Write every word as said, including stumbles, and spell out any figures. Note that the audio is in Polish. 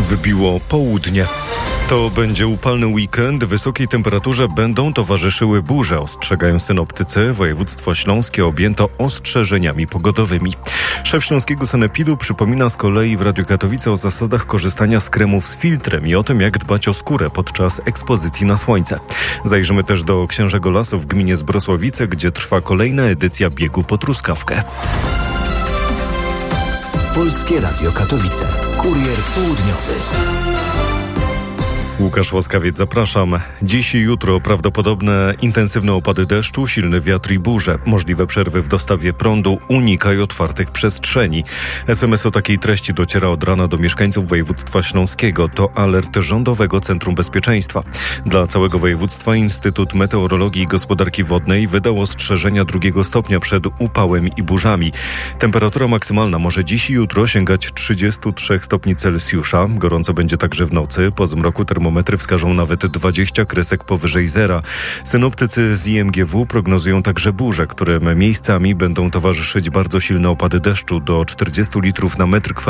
Wybiło południe. To będzie upalny weekend. Wysokiej temperaturze będą towarzyszyły burze, ostrzegają synoptycy. Województwo śląskie objęto ostrzeżeniami pogodowymi. Szef śląskiego sanepidu przypomina z kolei w Radiu Katowice o zasadach korzystania z kremów z filtrem i o tym, jak dbać o skórę podczas ekspozycji na słońce. Zajrzymy też do Księżego Lasu w gminie Zbrosławice, gdzie trwa kolejna edycja biegu po truskawkę. Polskie Radio Katowice. Kurier południowy. Łukasz Łaskawiec, zapraszam. Dziś i jutro prawdopodobne intensywne opady deszczu, silny wiatr i burze. Możliwe przerwy w dostawie prądu. Unikaj otwartych przestrzeni. es em es o takiej treści dociera od rana do mieszkańców województwa śląskiego. To alert Rządowego Centrum Bezpieczeństwa. Dla całego województwa Instytut Meteorologii i Gospodarki Wodnej wydał ostrzeżenia drugiego stopnia przed upałem i burzami. Temperatura maksymalna może dziś i jutro sięgać trzydzieści trzy stopni Celsjusza. Gorąco będzie także w nocy. Po zmroku termometry wskażą nawet dwadzieścia kresek powyżej zera. Synoptycy z i em gie wu prognozują także burze, którym miejscami będą towarzyszyć bardzo silne opady deszczu do czterdziestu litrów na metr kwadratowy.